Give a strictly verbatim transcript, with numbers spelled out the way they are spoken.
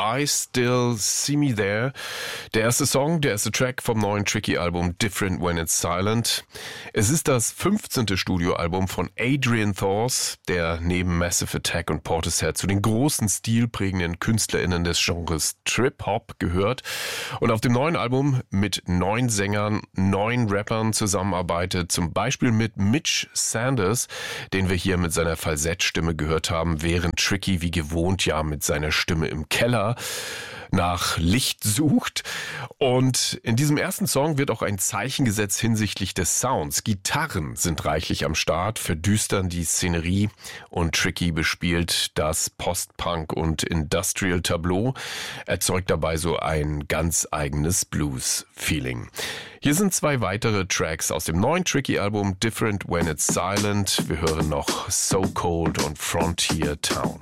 I Still See Me There. Der erste Song, der erste Track vom neuen Tricky-Album Different When It's Silent. Es ist das fünfzehnte Studioalbum von Adrian Thors, der neben Massive Attack und Portishead zu den großen stilprägenden KünstlerInnen des Genres Trip-Hop gehört und auf dem neuen Album mit neun Sängern, neun Rappern zusammenarbeitet, zum Beispiel mit Mitch Sanders, den wir hier mit seiner Falsettstimme gehört haben, während Tricky wie gewohnt ja mit seiner Stimme im Keller nach Licht sucht. Und in diesem ersten Song wird auch ein Zeichen gesetzt hinsichtlich des Sounds. Gitarren sind reichlich am Start, verdüstern die Szenerie und Tricky bespielt das Post-Punk und Industrial-Tableau, erzeugt dabei so ein ganz eigenes Blues-Feeling. Hier sind zwei weitere Tracks aus dem neuen Tricky-Album Different When It's Silent. Wir hören noch So Cold und Frontier Town.